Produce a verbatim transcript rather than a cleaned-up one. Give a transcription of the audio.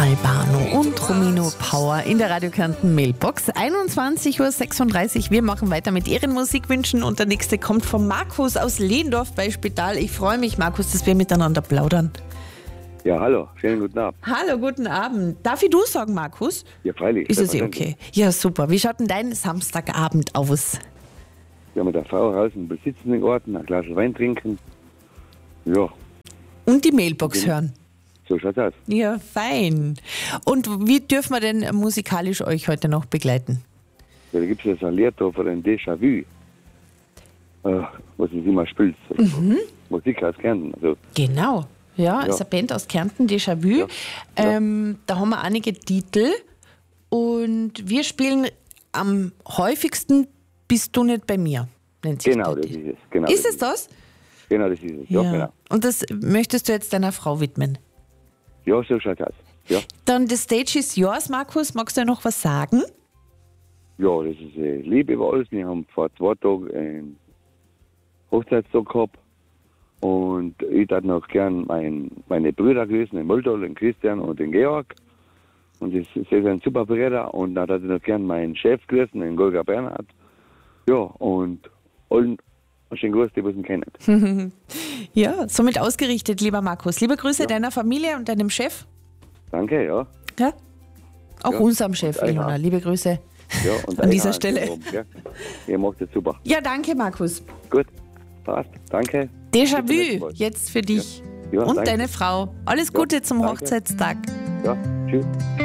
Albano und Romino Power in der Radio Kärnten Mailbox. einundzwanzig Uhr sechsunddreißig. Wir machen weiter mit Ihren Musikwünschen und der nächste kommt von Markus aus Lehndorf bei Spital. Ich freue mich, Markus, dass wir miteinander plaudern. Ja, hallo, schönen guten Abend. Hallo, guten Abend. Darf ich du sagen, Markus? Ja, freilich. Ist es eh okay? Ja, super. Wie schaut denn dein Samstagabend aus? Ja, mit der Frau raus im besitzenden Garten, ein Glas Wein trinken. Ja. Und die Mailbox hören. So schaut's aus. Ja, fein. Und wie dürfen wir denn musikalisch euch heute noch begleiten? Ja, da gibt es ja so ein Lied da von den Déjà-vu. Äh, was es immer spielt. Mhm. Musik aus Kärnten. Also, genau. Ja, ja. ist eine Band aus Kärnten, Déjà-vu. Ja. Ähm, da haben wir einige Titel. Und wir spielen am häufigsten Bist du nicht bei mir, nennt sich Genau, der das Titel. ist es. Genau, Ist das es das? Genau, das ist es. Ja, genau. Und das möchtest du jetzt deiner Frau widmen? Ja, so schaut's aus. Ja. Dann The Stage is yours, Markus. Magst du ja noch was sagen? Ja, das ist äh, Liebe über alles. Wir haben vor zwei Tagen einen Hochzeitstag gehabt. Und ich hätte noch gern mein, meine Brüder grüßen, den Mulder, den Christian und den Georg. Und das ist ein super Brüder. Und dann hätte ich noch gern meinen Chef grüßen, den Golga Bernhard. Ja, und allen schönen Gruß, die wir ihn kennen. Ja, somit ausgerichtet, lieber Markus. Liebe Grüße Ja. deiner Familie und deinem Chef. Danke, ja. Ja? Auch Ja. unserem Chef, Und Ilona. einer. Liebe Grüße ja und an dieser einer Stelle. oben, ja. Ihr macht das super. Ja, danke, Markus. Gut, passt. Danke. Bis zum nächsten Déjà-vu Mal. jetzt für dich Ja, und danke. zum Hochzeitstag. Ja, tschüss.